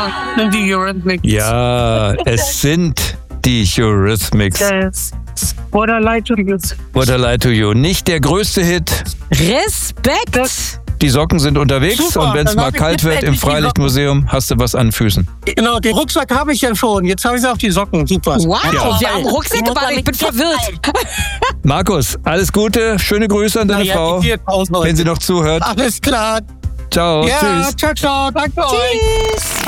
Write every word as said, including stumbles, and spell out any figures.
sind die Eurythmics. Ja, es sind die Eurythmics. Yes. What I lie to you. What I lie to you. Nicht der größte Hit. Respekt. Das, Die Socken sind unterwegs Super, und wenn es dann mal hab ich kalt jetzt wird im endlich die Freilichtmuseum, hast du was an Füßen. genau, den Rucksack habe ich ja schon. Jetzt habe ich auch die Socken. Super. Wow, Ja. wir haben Rucksäcke, weil ich bin verwirrt. Markus, alles Gute, schöne Grüße an deine Ja, Frau, die viertausend Leute. wenn sie noch zuhört. Alles klar. Ciao, Ja, tschüss. ciao, ciao. Danke euch. Tschüss.